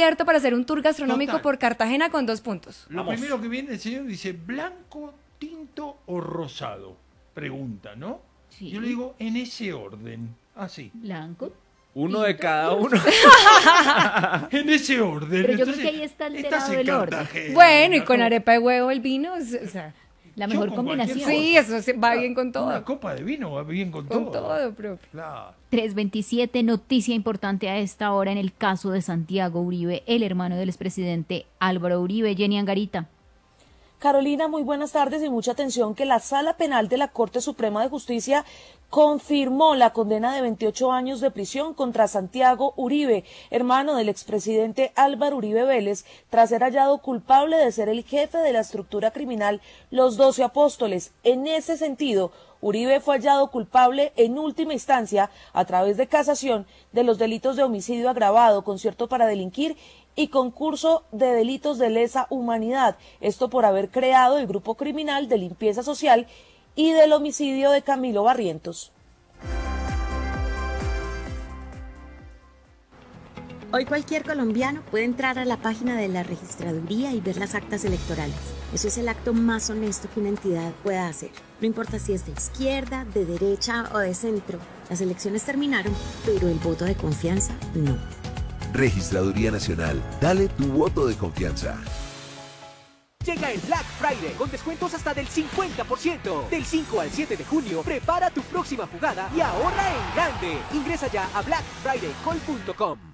abierto para hacer un tour gastronómico Total. por Cartagena con 2 puntos. Lo Vamos. primero que viene el señor dice, ¿blanco, tinto o rosado? Pregunta, ¿no? Sí. Yo le digo, en ese orden, así. Blanco. Uno de cada uno. En ese orden. Pero yo creo Entonces, que ahí está estás alterado en el orden. Cartagena, Bueno, y con ¿no? arepa de huevo el vino, o sea, La Yo mejor con cualquier combinación. sí, eso va bien con Una todo. copa de vino va bien con Con todo, profe. Claro. 3:27, noticia importante a esta hora en el caso de Santiago Uribe, el hermano del expresidente Álvaro Uribe. Jenny Angarita. Carolina, muy buenas tardes y mucha atención que la Sala Penal de la Corte Suprema de Justicia confirmó la condena de 28 años de prisión contra Santiago Uribe, hermano del expresidente Álvaro Uribe Vélez, tras ser hallado culpable de ser el jefe de la estructura criminal Los 12 Apóstoles. En ese sentido, Uribe fue hallado culpable en última instancia, a través de casación, de los delitos de homicidio agravado, concierto para delinquir y concurso de delitos de lesa humanidad, esto por haber creado el grupo criminal de limpieza social y del homicidio de Camilo Barrientos. Hoy cualquier colombiano puede entrar a la página de la registraduría y ver las actas electorales. Eso es el acto más honesto que una entidad pueda hacer. No importa si es de izquierda, de derecha o de centro. Las elecciones terminaron, pero el voto de confianza no. Registraduría Nacional. Dale tu voto de confianza. Llega el Black Friday con descuentos hasta del 50%. Del 5 al 7 de junio, prepara tu próxima jugada y ahorra en grande. Ingresa ya a blackfridaycall.com.